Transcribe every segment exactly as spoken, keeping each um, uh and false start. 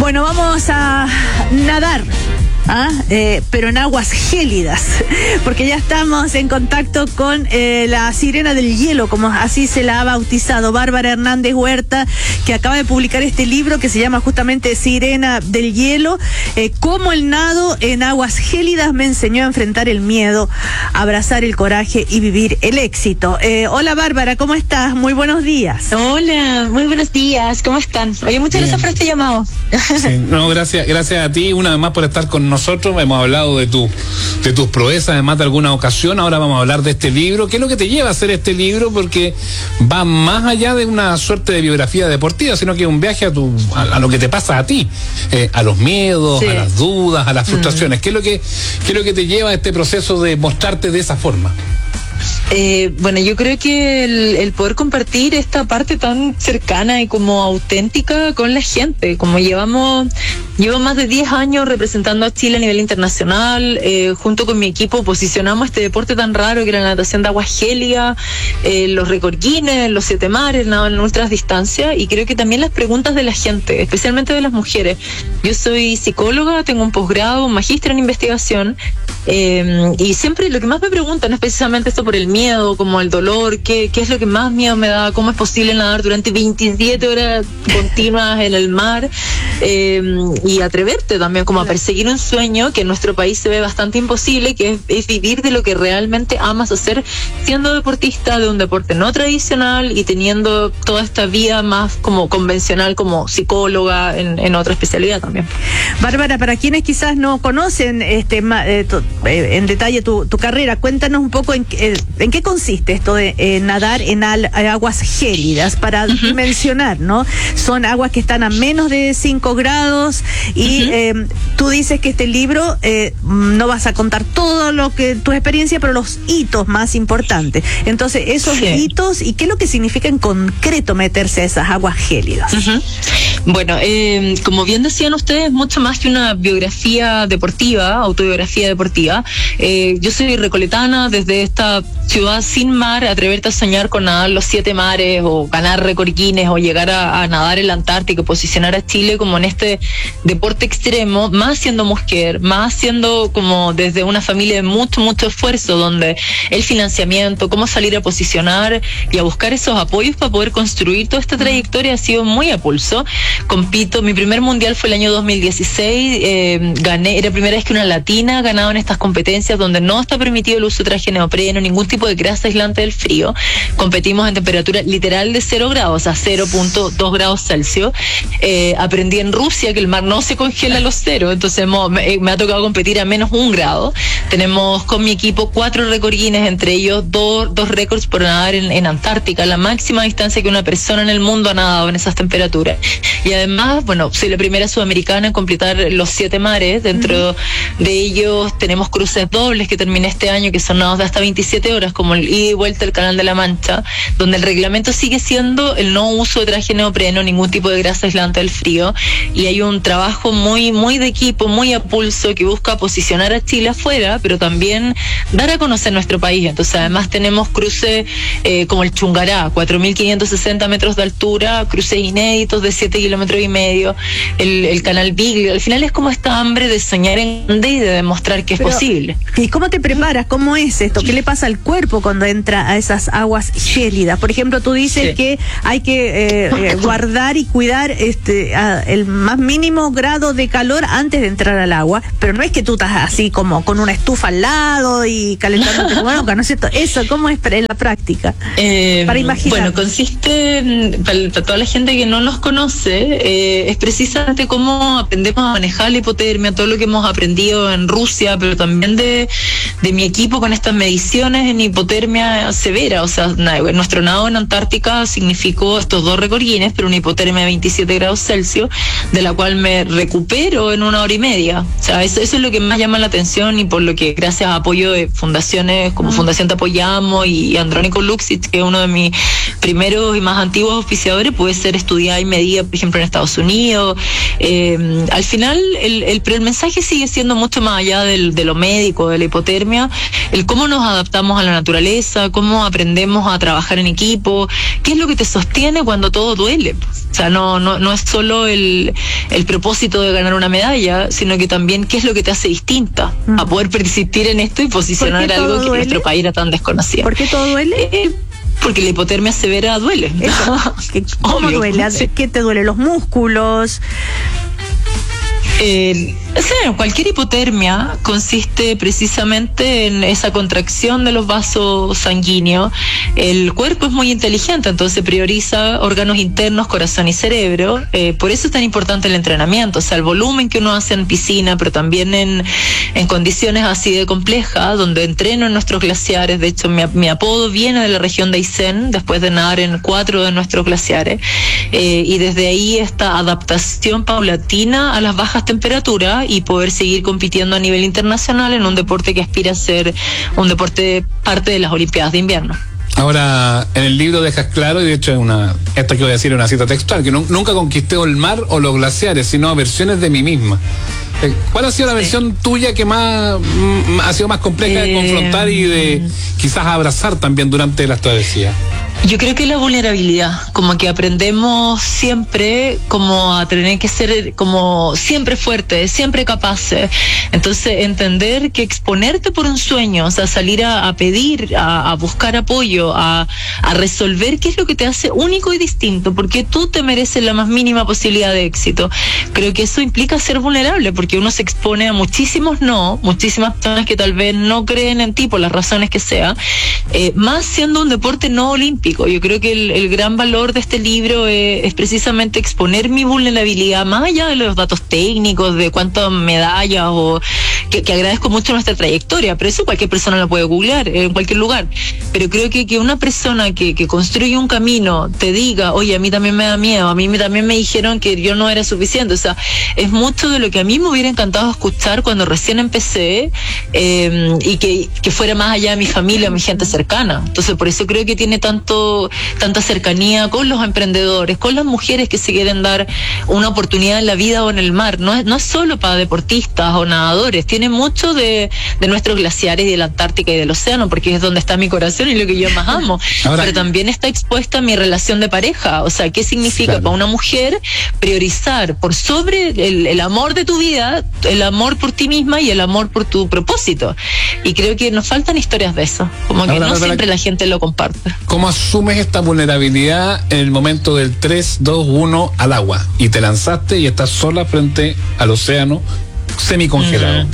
Bueno, vamos a nadar. ¿Ah? Eh, pero en aguas gélidas, porque ya estamos en contacto con eh, la sirena del hielo, como así se la ha bautizado, Bárbara Hernández Huerta, que acaba de publicar este libro que se llama justamente Sirena del Hielo, eh, cómo el nado en aguas gélidas me enseñó a enfrentar el miedo, abrazar el coraje y vivir el éxito. Eh, hola Bárbara, ¿cómo estás? Muy buenos días. Hola, muy buenos días, ¿cómo están? Oye, muchas Bien. gracias por este llamado. Sí, no, gracias, gracias a ti, una vez más por estar con nosotros. Hemos hablado de tu, de tus proezas, además de alguna ocasión. Ahora vamos a hablar de este libro. ¿Qué es lo que te lleva a hacer este libro? Porque va más allá de una suerte de biografía deportiva, sino que es un viaje a tu, a, a lo que te pasa a ti, eh, a los miedos, sí. a las dudas, a las frustraciones. Mm. ¿Qué es lo que, qué es lo que te lleva a este proceso de mostrarte de esa forma? Eh, bueno, yo creo que el, el poder compartir esta parte tan cercana y como auténtica con la gente, como llevamos, llevo más de diez años representando a Chile a nivel internacional, eh, junto con mi equipo posicionamos este deporte tan raro que era la natación de agua gélidas, eh, los récord Guinness, los siete mares, nado en ultras distancias, y creo que también las preguntas de la gente, especialmente de las mujeres. Yo soy psicóloga, tengo un posgrado, un magíster en investigación, eh, y siempre lo que más me preguntan es precisamente esto por el miedo, como el dolor, qué, qué es lo que más miedo me da, cómo es posible nadar durante veintisiete horas continuas en el mar, eh, y atreverte también como a perseguir un sueño que en nuestro país se ve bastante imposible, que es, es vivir de lo que realmente amas hacer siendo deportista de un deporte no tradicional y teniendo toda esta vida más como convencional como psicóloga en, en otra especialidad también. Bárbara, para quienes quizás no conocen este eh, tu, eh, en detalle tu, tu carrera, cuéntanos un poco en, eh, en qué consiste esto de eh, nadar en al, aguas gélidas, para uh-huh. dimensionar, ¿no? Son aguas que están a menos de cinco grados y uh-huh. eh, tú dices que este libro eh, no vas a contar todo lo que tu experiencia, pero los hitos más importantes. Entonces, esos sí. hitos, ¿y qué es lo que significa en concreto meterse a esas aguas gélidas? Uh-huh. Bueno, eh, como bien decían ustedes, mucho más que una biografía deportiva, autobiografía deportiva. Eh, yo soy recoletana, desde esta ciudad sin mar, atreverte a soñar con nadar los siete mares o ganar récord Guinness o llegar a, a nadar el Antártico, posicionar a Chile como en este deporte extremo, más siendo mujer, más siendo como desde una familia de mucho, mucho esfuerzo, donde el financiamiento, cómo salir a posicionar y a buscar esos apoyos para poder construir toda esta trayectoria ha sido muy a pulso. Compito, mi primer mundial fue el año dos mil dieciséis, eh, gané, era la primera vez que una latina ganaba en estas competencias donde no está permitido el uso de traje neopreno, ningún tipo de grasa aislante del frío. Competimos en temperatura literal de cero grados, a cero punto dos grados Celsius. Eh, aprendí en Rusia que el mar no se congela a los cero, entonces hemos, me, me ha tocado competir a menos un grado. Tenemos con mi equipo cuatro récord Guinness, entre ellos dos, dos récords por nadar en, en Antártica, la máxima distancia que una persona en el mundo ha nadado en esas temperaturas. Y además, bueno, soy la primera sudamericana en completar los siete mares. Dentro uh-huh. de ellos tenemos cruces dobles que terminé este año, que son nados de hasta veintisiete horas, como el ida y vuelta al Canal de la Mancha, donde el reglamento sigue siendo el no uso de traje neopreno, ningún tipo de grasa aislante del frío, y hay un trabajo muy, muy de equipo, muy a pulso, que busca posicionar a Chile afuera, pero también dar a conocer nuestro país. Entonces, además tenemos cruces eh, como el Chungará, cuatro mil quinientos sesenta metros de altura, cruces inéditos de siete kilómetros y medio, el, el canal Beagle. Al final es como esta hambre de soñar en grande y de demostrar que es Pero, posible. ¿Y cómo te preparas? ¿Cómo es esto? ¿Qué le pasa al cuerpo cuando entra a esas aguas gélidas? Por ejemplo, tú dices sí. que hay que eh, guardar y cuidar este a, el más mínimo grado de calor antes de entrar al agua, pero no es que tú estás así como con una estufa al lado y calentándote con agua, ¿no es cierto? Eso, ¿cómo es en la práctica? Eh, para imaginar. Bueno, consiste, para, para toda la gente que no nos conoce, eh, es precisamente cómo aprendemos a manejar la hipotermia, todo lo que hemos aprendido en Rusia, pero también de, de mi equipo con estas mediciones en hipotermia severa. O sea, nuestro nado en Antártica significó estos dos récord Guinness, pero una hipotermia de veintisiete grados Celsius, de la cual me recupero en una hora y media. O sea, eso, eso es lo que más llama la atención, y por lo que gracias a apoyo de fundaciones como Fundación Te Apoyamos y Andrónico Luxic, que es uno de mis primeros y más antiguos auspiciadores puede ser estudiada y medida, por ejemplo, en Estados Unidos. Eh, al final, el, el, pero el mensaje sigue siendo mucho más allá del, de lo médico, de la hipotermia, el cómo nos adaptamos a la naturaleza, cómo aprendemos a trabajar en equipo, qué es lo que te sostiene cuando todo duele. O sea, no, no, no es solo el, el propósito de ganar una medalla, sino que también qué es lo que te hace distinta mm. a poder persistir en esto y posicionar algo que en nuestro país era tan desconocido. ¿Por qué todo duele? Eh, porque la hipotermia severa duele. ¿Cómo Obvio, duele? Sí. ¿Qué te duele? ¿Los músculos? Eh, o sea, cualquier hipotermia consiste precisamente en esa contracción de los vasos sanguíneos. El cuerpo es muy inteligente, entonces prioriza órganos internos, corazón y cerebro. Eh, por eso es tan importante el entrenamiento, o sea, el volumen que uno hace en piscina, pero también en, en condiciones así de complejas, donde entreno en nuestros glaciares. De hecho, mi, mi apodo viene de la región de Aysén, después de nadar en cuatro de nuestros glaciares. Eh, y desde ahí esta adaptación paulatina a las bajas temperaturas y poder seguir compitiendo a nivel internacional en un deporte que aspira a ser un deporte parte de las Olimpiadas de invierno. Ahora, en el libro dejas claro, y de hecho es una, esto que voy a decir es una cita textual, que no, nunca conquisté el mar o los glaciares, sino versiones de mí misma. ¿Cuál ha sido la versión sí. tuya que más mm, ha sido más compleja eh, de confrontar y de quizás abrazar también durante las travesías? Yo creo que la vulnerabilidad, como que aprendemos siempre como a tener que ser como siempre fuertes, siempre capaces. Entonces, entender que exponerte por un sueño, o sea, salir a, a pedir, a, a buscar apoyo, a, a resolver qué es lo que te hace único y distinto, porque tú te mereces la más mínima posibilidad de éxito. Creo que eso implica ser vulnerable, porque uno se expone a muchísimos no, muchísimas personas que tal vez no creen en ti por las razones que sea, eh, más siendo un deporte no olímpico. Yo creo que el, el gran valor de este libro es, es precisamente exponer mi vulnerabilidad, más allá de los datos técnicos, de cuántas medallas, o que, que agradezco mucho nuestra trayectoria, pero eso cualquier persona lo puede googlear en cualquier lugar. Pero creo que, que una persona que, que construye un camino te diga, oye, a mí también me da miedo, a mí me, también me dijeron que yo no era suficiente. O sea, es mucho de lo que a mí me hubiera encantado escuchar cuando recién empecé, eh, y que, que fuera más allá de mi familia, mi gente cercana. Entonces, por eso creo que tiene tanto tanta cercanía con los emprendedores, con las mujeres que se quieren dar una oportunidad en la vida o en el mar. No es, no es solo para deportistas o nadadores, tiene mucho de, de nuestros glaciares y de la Antártica y del océano, porque es donde está mi corazón y lo que yo más amo. Ahora, pero también está expuesta mi relación de pareja. O sea, ¿qué significa claro. para una mujer priorizar por sobre el, el amor de tu vida, el amor por ti misma y el amor por tu propósito? Y creo que nos faltan historias de eso, como que Ahora, no siempre la gente lo comparte. ¿Cómo asumes esta vulnerabilidad en el momento del tres, dos, uno al agua y te lanzaste y estás sola frente al océano semicongelado? Mm.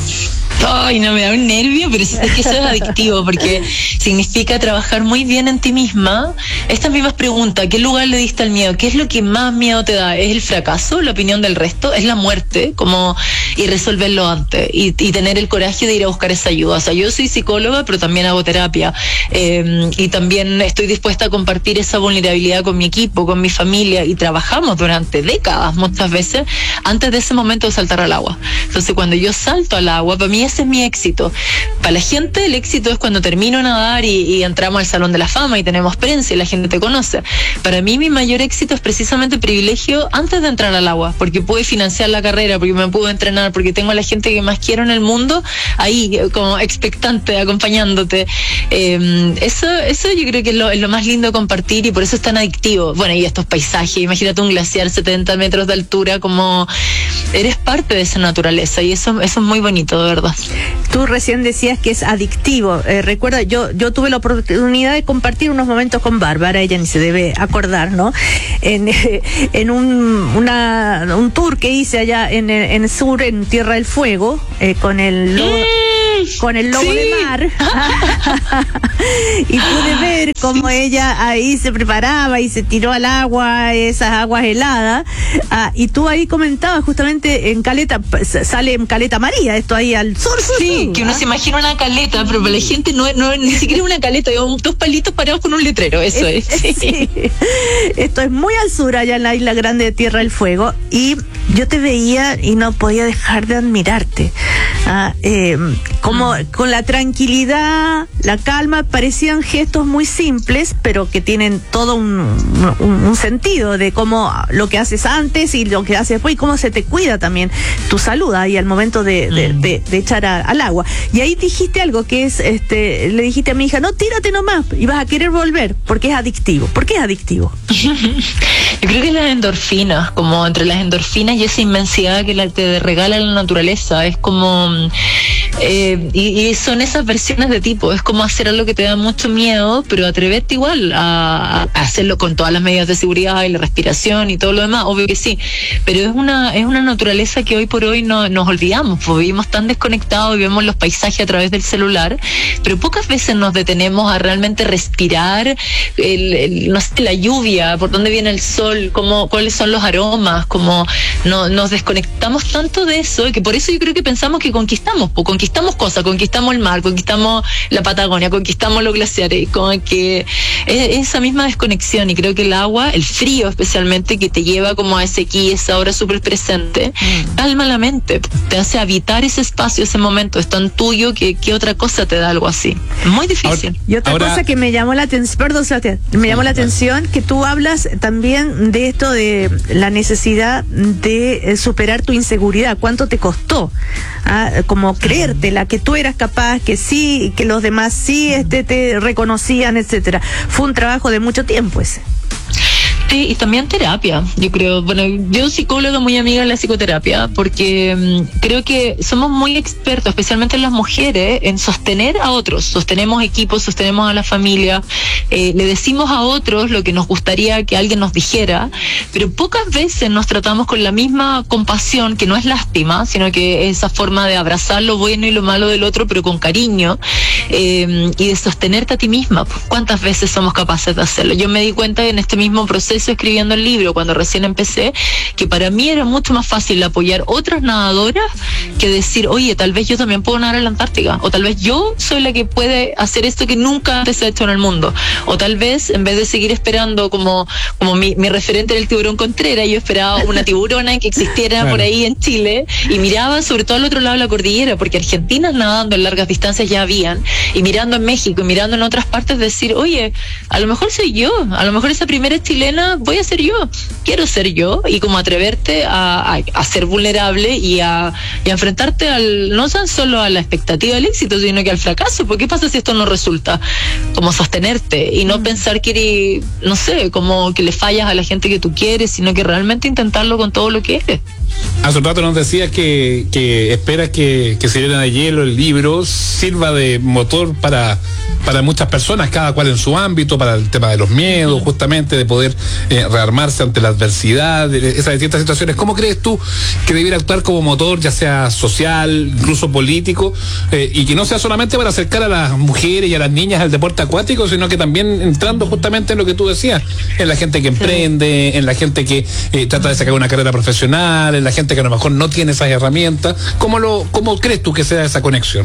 Ay, no, me da un nervio, pero es que eso es adictivo, porque significa trabajar muy bien en ti misma. Estas mismas preguntas, ¿qué lugar le diste al miedo? ¿Qué es lo que más miedo te da? ¿Es el fracaso, la opinión del resto? ¿Es la muerte? Como, y resolverlo antes, y, y tener el coraje de ir a buscar esa ayuda. O sea, yo soy psicóloga, pero también hago terapia, eh, y también estoy dispuesta a compartir esa vulnerabilidad con mi equipo, con mi familia, y trabajamos durante décadas, muchas veces, antes de ese momento de saltar al agua. Entonces, cuando yo salto al agua, para mí ese es mi éxito. Para la gente el éxito es cuando termino nadar y, y entramos al Salón de la Fama y tenemos prensa y la gente te conoce. Para mí mi mayor éxito es precisamente el privilegio antes de entrar al agua, porque pude financiar la carrera, porque me pude entrenar, porque tengo a la gente que más quiero en el mundo ahí como expectante, acompañándote. Eh, eso, eso yo creo que es lo, es lo más lindo de compartir, y por eso es tan adictivo. Bueno, y estos paisajes, imagínate un glaciar setenta metros de altura, como eres parte de esa naturaleza, y eso, eso es muy bonito, de verdad. Tú recién decías que es adictivo. Eh, recuerda, yo yo tuve la oportunidad de compartir unos momentos con Bárbara, ella ni se debe acordar, ¿no? En, eh, en un, una, un tour que hice allá en, en el sur, en Tierra del Fuego, eh, con el lobo, con el lobo sí. de mar. Y pude ver cómo sí. ella ahí se preparaba y se tiró al agua, esas aguas heladas. Ah, y tú ahí comentabas justamente en Caleta, sale en Caleta María, esto ahí al sur. Sí, sur, que uno ¿ah? se imagina una caleta, pero para la gente no, no ni siquiera una caleta, dos palitos parados con un letrero, eso es. es. Sí. Sí. Esto es muy al sur, allá en la isla grande de Tierra del Fuego, y yo te veía y no podía dejar de admirarte. Ah, eh, como con la tranquilidad, la calma, parecían gestos muy simples, pero que tienen todo un, un, un sentido de cómo lo que haces antes y lo que haces después y cómo se te cuida también tu salud ahí al momento de, de, de, de echar a, al agua. Y ahí dijiste algo que es, este, le dijiste a mi hija, no, tírate nomás y vas a querer volver, porque es adictivo. ¿Por qué es adictivo? Yo creo que las endorfinas, como entre las endorfinas y esa inmensidad que la, te regala la naturaleza, es como, eh, y, y son esas versiones de tipo, es como hacer algo que te da mucho miedo, pero atreverte igual a, a hacerlo con todas las medidas de seguridad y la respiración y todo lo demás, obvio que sí, pero es una es una naturaleza que hoy por hoy no nos olvidamos, porque vivimos tan desconectados y vemos los paisajes a través del celular, pero pocas veces nos detenemos a realmente respirar el, el, no sé, la lluvia, por dónde viene el sol, cómo, cuáles son los aromas, como no, nos desconectamos tanto de eso, que por eso yo creo que pensamos que conquistamos, pues conquistamos cosas, conquistamos el mar, conquistamos la Patagonia, conquistamos los glaciares, como que es esa misma desconexión, y creo que el agua, el frío especialmente, que te lleva como a ese aquí, esa hora súper presente, mm. calma la mente, te hace habitar ese espacio, ese momento, es tan tuyo que, que otra cosa te da algo así. Muy difícil. Ahora, y otra ahora, cosa que me llamó la atención, perdón, Sebastián, me llamó la atención que tú hablas también de esto de la necesidad de superar tu inseguridad. ¿Cuánto te costó? ¿Ah? Como creértela, que tú eras capaz, que sí, que los demás sí este, te reconocían, etcétera. Fue un trabajo de mucho tiempo ese. Sí, y también terapia, yo creo. Bueno, yo psicóloga muy amiga de la psicoterapia, porque um, creo que somos muy expertos, especialmente las mujeres, en sostener a otros. Sostenemos equipos, sostenemos a la familia, eh, le decimos a otros lo que nos gustaría que alguien nos dijera, pero pocas veces nos tratamos con la misma compasión, que no es lástima, sino que es esa forma de abrazar lo bueno y lo malo del otro, pero con cariño, eh, y de sostenerte a ti misma. ¿Cuántas veces somos capaces de hacerlo? Yo me di cuenta en este mismo proceso escribiendo el libro, cuando recién empecé, que para mí era mucho más fácil apoyar otras nadadoras que decir, oye, tal vez yo también puedo nadar en la Antártica, o tal vez yo soy la que puede hacer esto que nunca antes se ha hecho en el mundo, o tal vez en vez de seguir esperando como, como mi, mi referente era el tiburón Contreras, yo esperaba una tiburona que existiera claro. por ahí en Chile, y miraba sobre todo al otro lado de la cordillera, porque argentinas nadando en largas distancias ya habían, y mirando en México y mirando en otras partes, decir, oye, a lo mejor soy yo, a lo mejor esa primera chilena voy a ser yo, quiero ser yo, y como atreverte a, a, a ser vulnerable y a, y a enfrentarte al, no tan solo a la expectativa del éxito, sino que al fracaso, porque ¿qué pasa si esto no resulta? Como sostenerte y no mm. pensar que eres, no sé, como que le fallas a la gente que tú quieres, sino que realmente intentarlo con todo lo que eres. Hace un rato nos decías que, que esperas que, que Sirena de Hielo, el libro, sirva de motor para, para muchas personas, cada cual en su ámbito, para el tema de los miedos, justamente, de poder eh, rearmarse ante la adversidad, de esas distintas situaciones. ¿Cómo crees tú que debiera actuar como motor, ya sea social, incluso político, eh, y que no sea solamente para acercar a las mujeres y a las niñas al deporte acuático, sino que también entrando justamente en lo que tú decías, en la gente que emprende, en la gente que eh, trata de sacar una carrera profesional, en la gente que a lo mejor no tiene esas herramientas? ¿Cómo lo, cómo crees tú que sea esa conexión?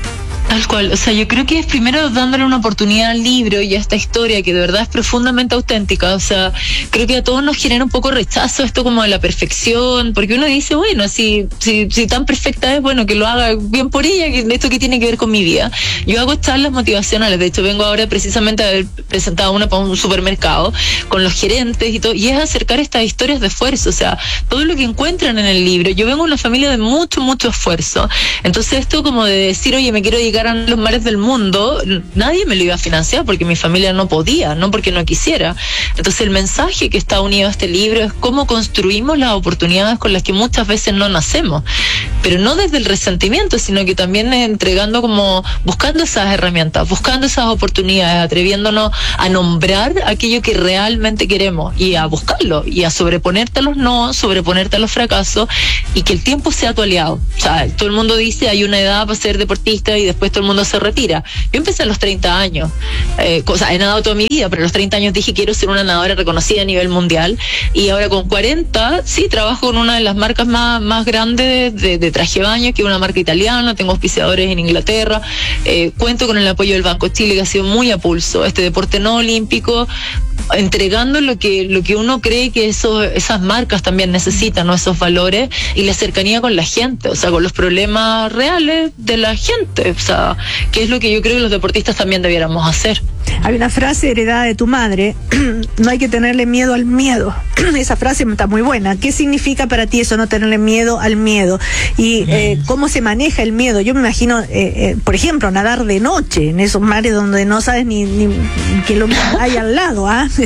Tal cual, o sea, yo creo que es primero dándole una oportunidad al libro y a esta historia que de verdad es profundamente auténtica. O sea, creo que a todos nos genera un poco rechazo esto como de la perfección, porque uno dice, bueno, si, si, si tan perfecta es, bueno, que lo haga bien por ella, que esto que tiene que ver con mi vida. Yo hago charlas motivacionales, de hecho vengo ahora precisamente a haber presentado una para un supermercado con los gerentes y todo, y es acercar estas historias de esfuerzo, o sea, todo lo que encuentran en el libro. Yo vengo de una familia de mucho, mucho esfuerzo, entonces esto como de decir, oye, me quiero dedicar a los mares del mundo, nadie me lo iba a financiar porque mi familia no podía, no porque no quisiera. Entonces el mensaje que está unido a este libro es cómo construimos las oportunidades con las que muchas veces no nacemos, pero no desde el resentimiento, sino que también entregando como, buscando esas herramientas, buscando esas oportunidades, atreviéndonos a nombrar aquello que realmente queremos y a buscarlo y a sobreponerte a los no, sobreponerte a los fracasos, y que el tiempo sea tu aliado. O sea, todo el mundo dice hay una edad para ser deportista y después todo el mundo se retira. Yo empecé a los treinta años, eh, o sea, he nadado toda mi vida, pero a los treinta años dije quiero ser una nadadora reconocida a nivel mundial, y ahora con cuarenta, sí, trabajo con una de las marcas más, más grandes de, de traje de baño, que es una marca italiana, tengo auspiciadores en Inglaterra, eh, cuento con el apoyo del Banco Chile, que ha sido muy a pulso. Este deporte no olímpico entregando lo que lo que uno cree que eso, esas marcas también necesitan, ¿no? Esos valores y la cercanía con la gente, o sea, con los problemas reales de la gente, o sea, que es lo que yo creo que los deportistas también debiéramos hacer. Hay una frase heredada de tu madre, no hay que tenerle miedo al miedo. Esa frase está muy buena. ¿Qué significa para ti eso, no tenerle miedo al miedo? Y eh, cómo se maneja el miedo. Yo me imagino, eh, eh, por ejemplo, nadar de noche en esos mares donde no sabes ni, ni, ni que lo hay al lado, ¿ah? ¿eh?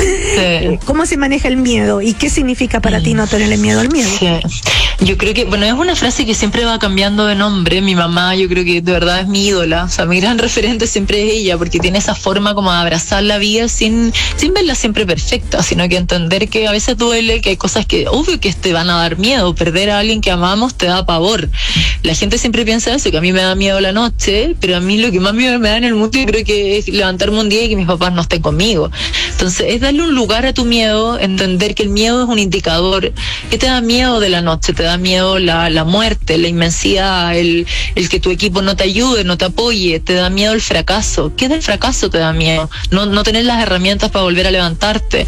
Sí. ¿Cómo se maneja el miedo? ¿Y qué significa para ti no tenerle miedo al miedo? Sí. Yo creo que, bueno, es una frase que siempre va cambiando de nombre. Mi mamá, yo creo que de verdad es mi ídola. O sea, mi gran referente siempre es ella, porque tiene esa forma como de abrazar la vida sin, sin verla siempre perfecta, sino que entender que a veces duele, que hay cosas que, obvio que te van a dar miedo. Perder a alguien que amamos te da pavor. La gente siempre piensa eso, que a mí me da miedo la noche, pero a mí lo que más miedo me da en el mundo, yo creo que es levantarme un día y que mis papás no estén conmigo. Entonces, es darle un lugar a tu miedo, entender que el miedo es un indicador. ¿Qué te da miedo de la noche? Te da miedo la, la muerte, la inmensidad, el, el que tu equipo no te ayude, no te apoye, te da miedo el fracaso. ¿Qué del fracaso te da miedo? No, no tener las herramientas para volver a levantarte.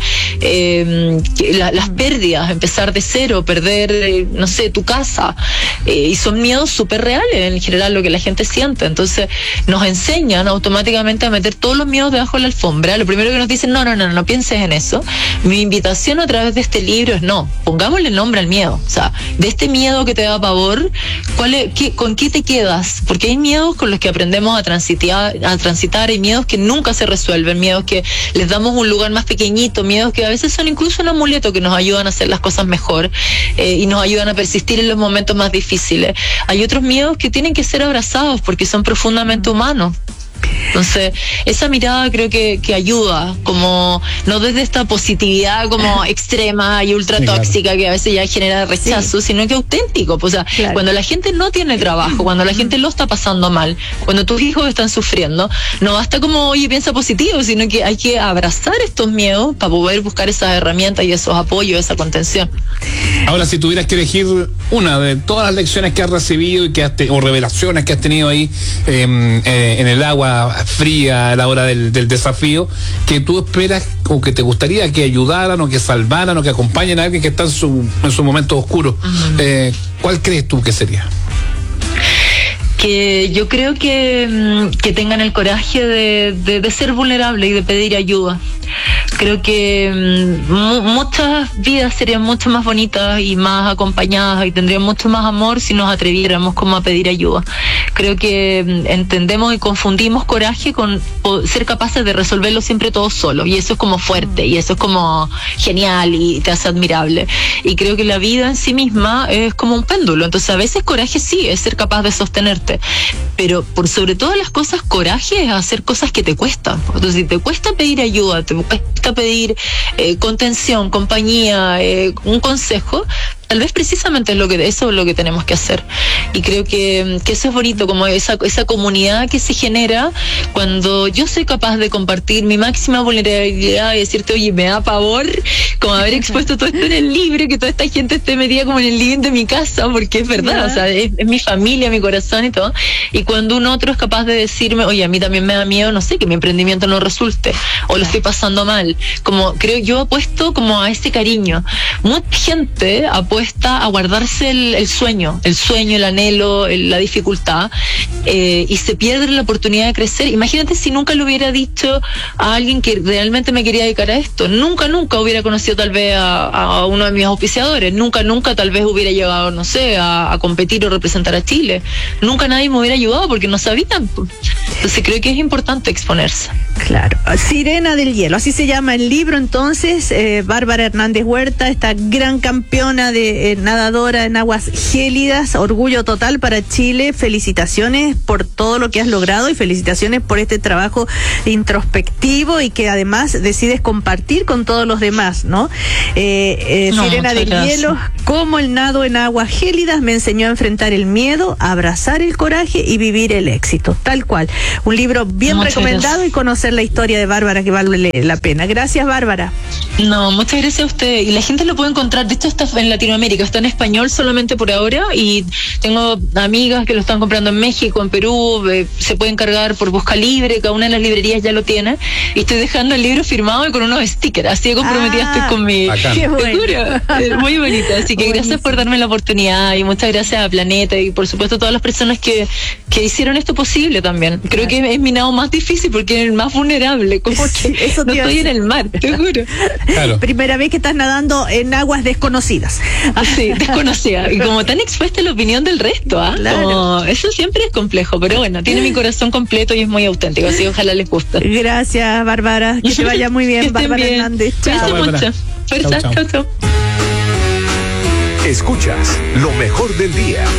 Eh, la, las pérdidas, empezar de cero, perder, eh, no sé, tu casa. Eh, y son miedos súper reales, en general, lo que la gente siente. Entonces, nos enseñan automáticamente a meter todos los miedos debajo de la alfombra. Lo primero que nos dicen, no, no, no, no pienses en eso. Mi invitación a través de este libro es, no, pongámosle nombre al miedo. O sea, de este miedo que te da pavor, ¿cuál es, qué, ¿con qué te quedas? Porque hay miedos con los que aprendemos a transitar, a transitar, hay miedos que nunca se resuelven, miedos que les damos un lugar más pequeñito, miedos que a veces son incluso un amuleto que nos ayudan a hacer las cosas mejor eh, y nos ayudan a persistir en los momentos más difíciles. Hay otros miedos que tienen que ser abrazados porque son profundamente humanos. Entonces, esa mirada creo que, que ayuda, como no desde esta positividad como extrema y ultra tóxica, claro, que a veces ya genera rechazo, sí, sino que auténtico. Pues, o sea, claro, cuando la gente no tiene trabajo, cuando la gente lo está pasando mal, cuando tus hijos están sufriendo, no basta como, oye, piensa positivo, sino que hay que abrazar estos miedos para poder buscar esas herramientas y esos apoyos, esa contención. Ahora, si tuvieras que elegir una de todas las lecciones que has recibido y que has te, o revelaciones que has tenido ahí eh, eh, en el agua fría a la hora del, del desafío, que tú esperas o que te gustaría que ayudaran o que salvaran o que acompañen a alguien que está en su, en su momento oscuro, uh-huh. eh, ¿cuál crees tú que sería? Que yo creo que, que tengan el coraje de, de, de ser vulnerable y de pedir ayuda. Creo que m- muchas vidas serían mucho más bonitas y más acompañadas y tendrían mucho más amor si nos atreviéramos como a pedir ayuda. Creo que entendemos y confundimos coraje con ser capaces de resolverlo siempre todos solos, y eso es como fuerte y eso es como genial y te hace admirable. Y creo que la vida en sí misma es como un péndulo, entonces a veces coraje sí es ser capaz de sostenerte, pero por sobre todas las cosas coraje es hacer cosas que te cuestan. Entonces, si te cuesta pedir ayuda, te cuesta pedir eh, contención, compañía, eh, un consejo, tal vez precisamente es lo que eso es lo que tenemos que hacer. Y creo que, que eso es bonito, como esa, esa comunidad que se genera cuando yo soy capaz de compartir mi máxima vulnerabilidad y decirte, oye, me da pavor como haber expuesto todo esto en el libro, que toda esta gente esté metida como en el living de mi casa, porque es verdad, yeah. o sea, es, es mi familia, mi corazón y todo. Y cuando un otro es capaz de decirme, oye, a mí también me da miedo, no sé, que mi emprendimiento no resulte, o lo estoy pasando mal, como creo yo apuesto como a ese cariño. Mucha gente apuesta Está a guardarse el, el sueño, el sueño, el anhelo, el, la dificultad, eh, y se pierde la oportunidad de crecer. Imagínate si nunca le hubiera dicho a alguien que realmente me quería dedicar a esto, nunca, nunca hubiera conocido tal vez a, a uno de mis auspiciadores, nunca, nunca tal vez hubiera llegado, no sé, a, a competir o representar a Chile, nunca nadie me hubiera ayudado porque no sabían. Entonces creo que es importante exponerse. Claro. Sirena del Hielo, así se llama el libro entonces. eh, Bárbara Hernández Huerta, esta gran campeona de eh, nadadora en aguas gélidas, orgullo total para Chile. Felicitaciones por todo lo que has logrado y felicitaciones por este trabajo introspectivo y que además decides compartir con todos los demás, ¿no? Eh, eh, no, Sirena del gracias. Hielo, cómo el nado en aguas gélidas me enseñó a enfrentar el miedo, a abrazar el coraje y vivir el éxito, tal cual. Un libro bien muchas recomendado gracias. Y conocer la historia de Bárbara, que vale la pena. Gracias, Bárbara. No, muchas gracias a usted. Y la gente lo puede encontrar, de hecho está en Latinoamérica, está en español solamente por ahora, y tengo amigas que lo están comprando en México, en Perú, eh, se puede encargar por Busca Libre, cada una de las librerías ya lo tiene, y estoy dejando el libro firmado y con unos stickers, así de comprometida Ah, estoy con mi... qué bueno. Seguro, muy bonito, así que Buenísimo. gracias por darme la oportunidad, y muchas gracias a Planeta, y por supuesto a todas las personas que, que hicieron esto posible también. Creo que es mi lado más difícil porque es el más vulnerable, como Sí, que eso no te iba a estoy en decir. el mar, te juro. Claro. Primera vez que estás nadando en aguas desconocidas. Sí, desconocida. Y como tan expuesta a la opinión del resto, ¿ah? Claro. Como, eso siempre es complejo, pero bueno, tiene mi corazón completo y es muy auténtico, así ojalá les guste. Gracias, Bárbara. Que te vaya muy Que bien, estén Bárbara bien. Hernández. Cuídense Chao, Bárbara. mucho. Fuerza, Chao, chao. chao, chao. Escuchas lo mejor del día.